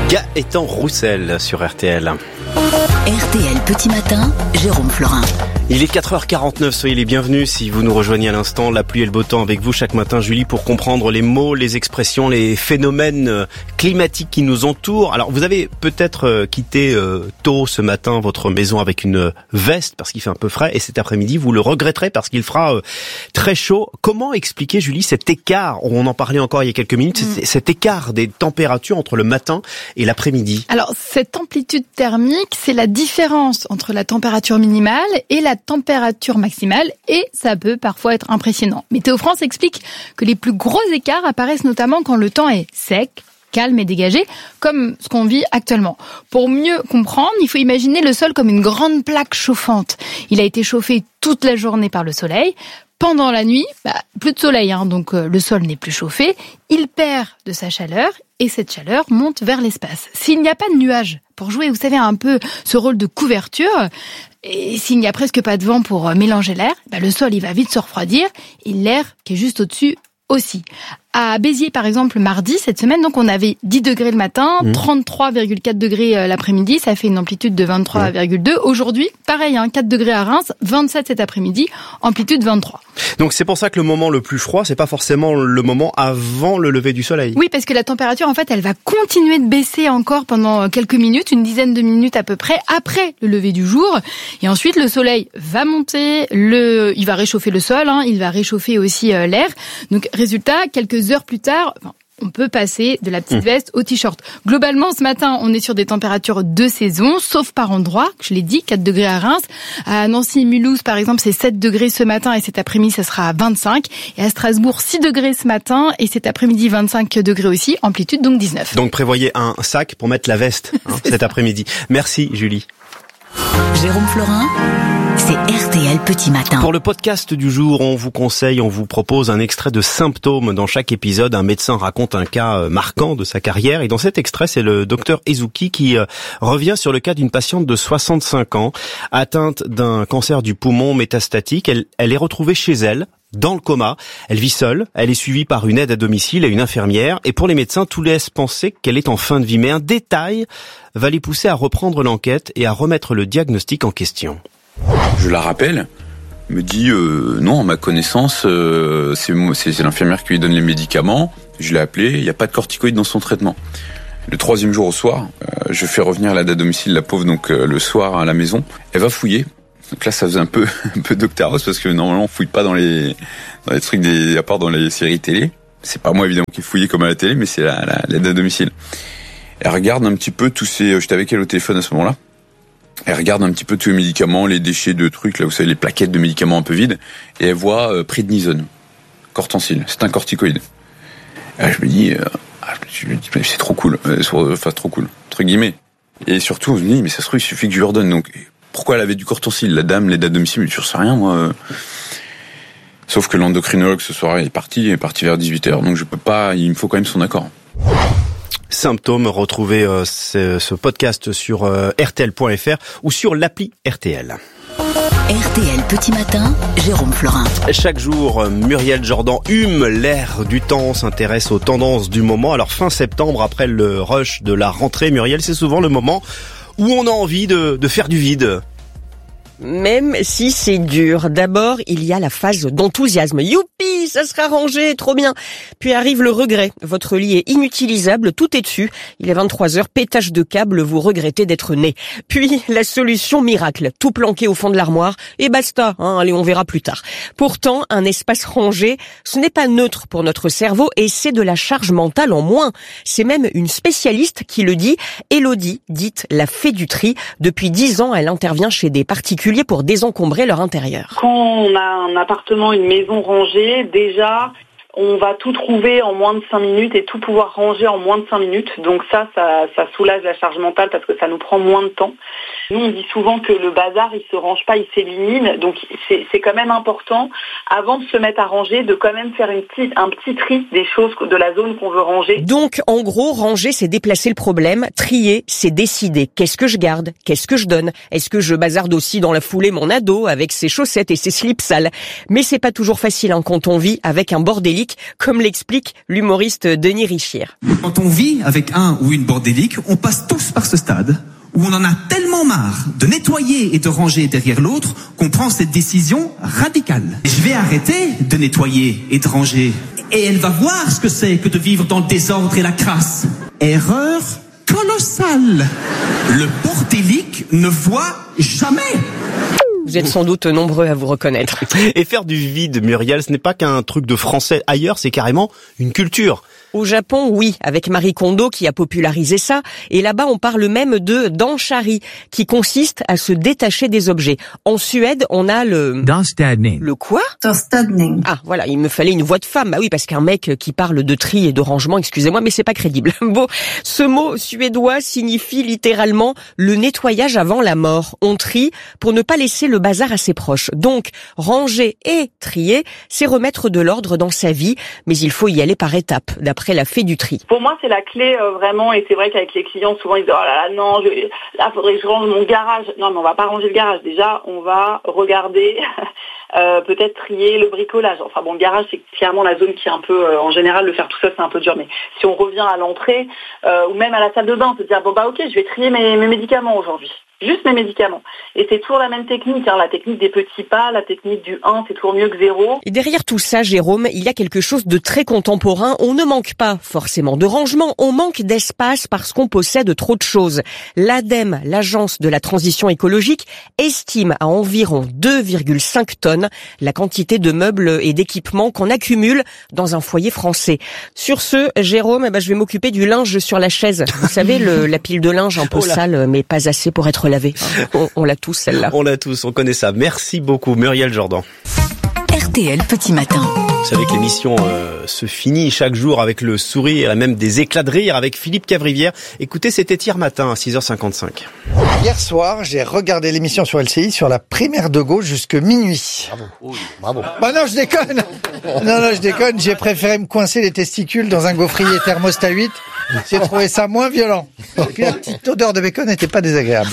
Gaëtan Roussel sur RTL. RTL Petit Matin, Jérôme Florin. Il est 4h49, soyez les bienvenus si vous nous rejoignez à l'instant. La pluie et le beau temps avec vous chaque matin, Julie, pour comprendre les mots, les expressions, les phénomènes climatiques qui nous entourent. Alors, vous avez peut-être quitté tôt ce matin votre maison avec une veste parce qu'il fait un peu frais et cet après-midi, vous le regretterez parce qu'il fera très chaud. Comment expliquer, Julie, cet écart, on en parlait encore il y a quelques minutes, cet écart des températures entre le matin et l'après-midi? Alors, cette amplitude thermique, c'est la différence entre la température minimale et la température maximale, et ça peut parfois être impressionnant. Météo France explique que les plus gros écarts apparaissent notamment quand le temps est sec, calme et dégagé, comme ce qu'on vit actuellement. Pour mieux comprendre, il faut imaginer le sol comme une grande plaque chauffante. Il a été chauffé toute la journée par le soleil. Pendant la nuit, plus de soleil, donc le sol n'est plus chauffé. Il perd de sa chaleur et cette chaleur monte vers l'espace. S'il n'y a pas de nuages pour jouer, vous savez, un peu ce rôle de couverture, et s'il n'y a presque pas de vent pour mélanger l'air, le sol il va vite se refroidir et l'air qui est juste au-dessus aussi. À Béziers, par exemple, mardi, cette semaine, donc on avait 10 degrés le matin, 33,4 degrés l'après-midi, ça fait une amplitude de 23,2. Aujourd'hui, pareil, 4 degrés à Reims, 27 cet après-midi, amplitude 23. Donc c'est pour ça que le moment le plus froid, c'est pas forcément le moment avant le lever du soleil. Oui, parce que la température, en fait, elle va continuer de baisser encore pendant quelques minutes, une dizaine de minutes à peu près, après le lever du jour. Et ensuite, le soleil va monter, il va réchauffer le sol, il va réchauffer aussi l'air. Donc, résultat, quelques heures plus tard, on peut passer de la petite veste au t-shirt. Globalement, ce matin, on est sur des températures de saison, sauf par endroit, je l'ai dit, 4 degrés à Reims. À Nancy, Mulhouse, par exemple, c'est 7 degrés ce matin et cet après-midi, ça sera à 25. Et à Strasbourg, 6 degrés ce matin et cet après-midi, 25 degrés aussi, amplitude donc 19. Donc prévoyez un sac pour mettre la veste cet après-midi. Merci, Julie. Jérôme Florin, c'est RTL Petit Matin. Pour le podcast du jour, on vous propose un extrait de symptômes. Dans chaque épisode, un médecin raconte un cas marquant de sa carrière. Et dans cet extrait, c'est le docteur Ezuki qui revient sur le cas d'une patiente de 65 ans, atteinte d'un cancer du poumon métastatique. Elle est retrouvée chez elle, dans le coma. Elle vit seule, elle est suivie par une aide à domicile et une infirmière. Et pour les médecins, tout laisse penser qu'elle est en fin de vie. Mais un détail va les pousser à reprendre l'enquête et à remettre le diagnostic en question. Je la rappelle, me dit non, à ma connaissance, c'est l'infirmière qui lui donne les médicaments. Je l'ai appelée, il n'y a pas de corticoïdes dans son traitement. Le 3e jour au soir, je fais revenir l'aide à domicile, la pauvre, donc le soir à la maison. Elle va fouiller. Donc là, ça faisait un peu Doctor House parce que normalement, on fouille pas dans les trucs à part dans les séries télé. C'est pas moi évidemment qui fouillais comme à la télé, mais c'est l'aide à domicile. Elle regarde un petit peu tous j'étais avec elle au téléphone à ce moment-là. Elle regarde un petit peu tous les médicaments, les déchets de trucs, là vous savez, les plaquettes de médicaments un peu vides, et elle voit prednisone, cortencil, c'est un corticoïde. Et là, je me dis, c'est trop cool, trop cool, entre guillemets. Et surtout, je me dis, mais ça se trouve, il suffit que je lui redonne. Donc, pourquoi elle avait du cortencil, la dame, l'aide à domicile, mais je sais rien, moi. Sauf que l'endocrinologue ce soir est parti vers 18h, donc je peux pas, il me faut quand même son accord. Symptômes, retrouvez ce podcast sur rtl.fr ou sur l'appli RTL. RTL Petit Matin, Jérôme Florin. Chaque jour, Muriel Jordan hume l'air du temps, s'intéresse aux tendances du moment. Alors fin septembre, après le rush de la rentrée, Muriel, c'est souvent le moment où on a envie de faire du vide. Même si c'est dur. D'abord, il y a la phase d'enthousiasme. Youpi, ça sera rangé, trop bien. Puis arrive le regret. Votre lit est inutilisable, tout est dessus. Il est 23h, pétage de câble, vous regrettez d'être né. Puis la solution miracle, tout planqué au fond de l'armoire et basta. Allez, on verra plus tard. Pourtant, un espace rangé, ce n'est pas neutre pour notre cerveau et c'est de la charge mentale en moins. C'est même une spécialiste qui le dit, Élodie, dite la fée du tri. Depuis 10 ans, elle intervient chez des particuliers pour désencombrer leur intérieur. Quand on a un appartement, une maison rangée, déjà, on va tout trouver en moins de 5 minutes et tout pouvoir ranger en moins de 5 minutes. Donc ça soulage la charge mentale parce que ça nous prend moins de temps. Nous, on dit souvent que le bazar, il se range pas, il s'élimine. Donc c'est quand même important, avant de se mettre à ranger, de quand même faire un petit tri des choses de la zone qu'on veut ranger. Donc, en gros, ranger, c'est déplacer le problème. Trier, c'est décider. Qu'est-ce que je garde? Qu'est-ce que je donne? Est-ce que je bazarde aussi dans la foulée mon ado avec ses chaussettes et ses slips sales? Mais c'est pas toujours facile quand on vit avec un bordélique bordélique, comme l'explique l'humoriste Denis Richir. Quand on vit avec un ou une bordélique, on passe tous par ce stade où on en a tellement marre de nettoyer et de ranger derrière l'autre qu'on prend cette décision radicale. Je vais arrêter de nettoyer et de ranger. Et elle va voir ce que c'est que de vivre dans le désordre et la crasse. Erreur colossale. Le bordélique ne voit jamais. Vous êtes sans doute nombreux à vous reconnaître. Et faire du vide, Muriel, ce n'est pas qu'un truc de français. Ailleurs, c'est carrément une culture. Au Japon, oui, avec Marie Kondo qui a popularisé ça. Et là-bas, on parle même de danshari, qui consiste à se détacher des objets. En Suède, on a le... Danstädning. Le quoi ? Danstädning. Ah, voilà, il me fallait une voix de femme. Bah oui, parce qu'un mec qui parle de tri et de rangement, excusez-moi, mais c'est pas crédible. Bon, ce mot suédois signifie littéralement le nettoyage avant la mort. On trie pour ne pas laisser le bazar à ses proches. Donc, ranger et trier, c'est remettre de l'ordre dans sa vie, mais il faut y aller par étapes, d'après la fée du tri. Pour moi, c'est la clé vraiment, et c'est vrai qu'avec les clients, souvent ils disent oh là là non, là faudrait que je range mon garage. Non, mais on va pas ranger le garage. Déjà, on va regarder, peut-être trier le bricolage. Enfin bon, le garage c'est clairement la zone qui est un peu, en général, le faire tout seul c'est un peu dur. Mais si on revient à l'entrée ou même à la salle de bain, se dire bon bah ok, je vais trier mes médicaments aujourd'hui. Juste mes médicaments. Et c'est toujours la même technique, la technique des petits pas, la technique du 1, c'est toujours mieux que 0. Et derrière tout ça, Jérôme, il y a quelque chose de très contemporain. On ne manque pas forcément de rangement, on manque d'espace parce qu'on possède trop de choses. L'ADEME, l'Agence de la transition écologique, estime à environ 2,5 tonnes la quantité de meubles et d'équipements qu'on accumule dans un foyer français. Sur ce, Jérôme, je vais m'occuper du linge sur la chaise. Vous savez, la pile de linge un peu sale, mais pas assez pour être lavé. On l'a tous, celle-là. On l'a tous, on connaît ça. Merci beaucoup, Muriel Jourdan. RTL Petit Matin. Vous savez que l'émission se finit chaque jour avec le sourire et même des éclats de rire avec Philippe Cavrivière. Écoutez, c'était hier matin à 6h55. Hier soir, j'ai regardé l'émission sur LCI sur la primaire de gauche jusque minuit. Bravo. Oui, bravo. Bah non, je déconne. Non, je déconne. J'ai préféré me coincer les testicules dans un gaufrier thermostat 8. J'ai trouvé ça moins violent. Et puis la petite odeur de bacon n'était pas désagréable.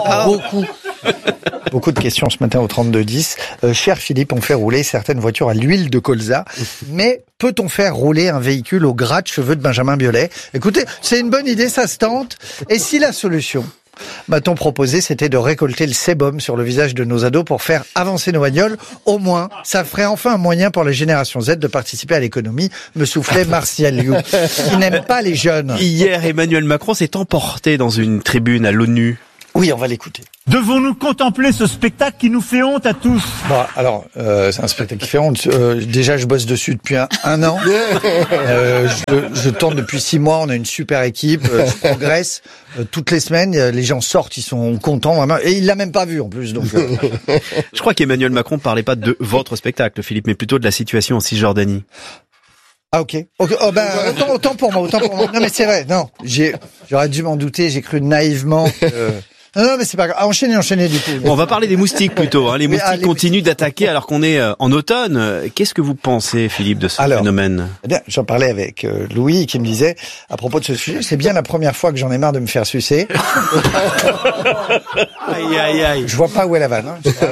Beaucoup de questions ce matin au 3210. Cher Philippe, on fait rouler certaines voitures à l'huile de colza, mais peut-on faire rouler un véhicule au gratte-cheveux de Benjamin Biolay ? Écoutez, c'est une bonne idée, ça se tente. Et si la solution, m'a-t-on proposé, c'était de récolter le sébum sur le visage de nos ados pour faire avancer nos bagnoles. Au moins, ça ferait enfin un moyen pour la génération Z de participer à l'économie, me soufflait Martial Liu, qui n'aime pas les jeunes. Hier, Emmanuel Macron s'est emporté dans une tribune à l'ONU. Oui, on va l'écouter. Devons-nous contempler ce spectacle qui nous fait honte à tous ? Bon, alors, c'est un spectacle qui fait honte. Déjà, je bosse dessus depuis un an. Je tourne depuis 6 mois. On a une super équipe. Je progresse toutes les semaines. Les gens sortent, ils sont contents vraiment. Et il l'a même pas vu en plus. Donc, Je crois qu'Emmanuel Macron parlait pas de votre spectacle, Philippe, mais plutôt de la situation en Cisjordanie. Ah ok. Autant pour moi. Non mais c'est vrai. Non, j'aurais dû m'en douter. J'ai cru naïvement. Non, mais c'est pas grave. Enchaînez du coup. Bon, on va parler des moustiques plutôt. Les moustiques continuent d'attaquer alors qu'on est en automne. Qu'est-ce que vous pensez, Philippe, de ce phénomène ? Eh bien, j'en parlais avec Louis qui me disait, à propos de ce sujet, c'est bien la première fois que j'en ai marre de me faire sucer. Aïe. Je vois pas où est la vanne.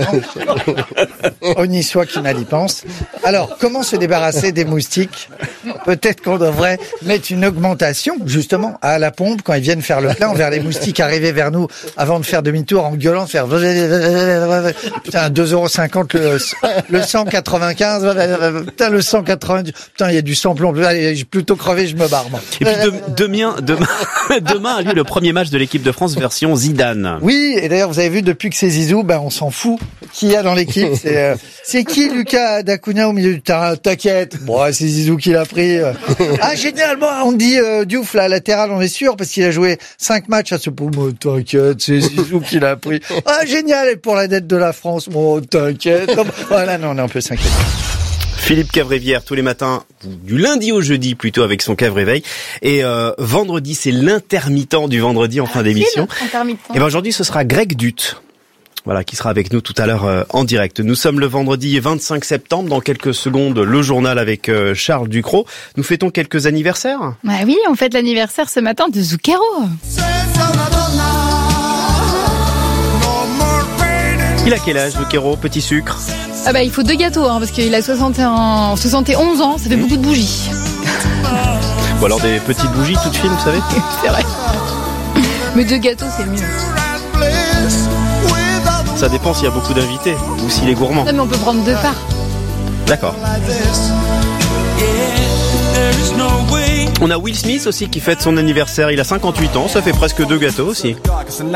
On y soit qui mal y pense. Alors, comment se débarrasser des moustiques ? Peut-être qu'on devrait mettre une augmentation, justement, à la pompe quand ils viennent faire le plein vers les moustiques arrivés vers nous avant de faire demi-tour en gueulant, de faire putain, 2,50 € le 195, putain, le 190, putain, il y a du samplon, allez, j'ai plutôt crevé, je me barre, moi. Et puis demain a lieu le premier match de l'équipe de France version Zidane. Oui, et d'ailleurs, vous avez vu, depuis que c'est Zizou, on s'en fout qui y a dans l'équipe. C'est qui, Lucas Dacunia au milieu du terrain? T'inquiète. Bon, c'est Zizou qui l'a pris. Ah, généralement, on dit, Diouf, la latéral, on est sûr, parce qu'il a joué 5 matchs à ce pauvre. T'inquiète, c'est Zizou qui l'a pris. Ah, génial, et pour la dette de la France, bon, t'inquiète. Voilà, non, on est un peu s'inquiète. Philippe Cavrivière, tous les matins, du lundi au jeudi plutôt, avec son Cavréveil. Et vendredi, c'est l'intermittent du vendredi en fin d'émission. Et aujourd'hui, ce sera Greg Dutte. Voilà, qui sera avec nous tout à l'heure en direct. Nous sommes le vendredi 25 septembre. Dans quelques secondes, le journal avec Charles Ducrot. Nous fêtons quelques anniversaires. Oui, on fête l'anniversaire ce matin de Zucchero. Il a quel âge, Zucchero? Petit sucre? Ah bah il faut 2 gâteaux, hein, parce qu'il a 71 ans, ça fait beaucoup de bougies. Ou alors des petites bougies toutes fines, vous savez. C'est vrai. Mais 2 gâteaux, c'est mieux. Ça dépend s'il y a beaucoup d'invités ou s'il est gourmand. Non mais on peut prendre 2 parts. D'accord. On a Will Smith aussi qui fête son anniversaire. Il a 58 ans, ça fait presque 2 gâteaux aussi.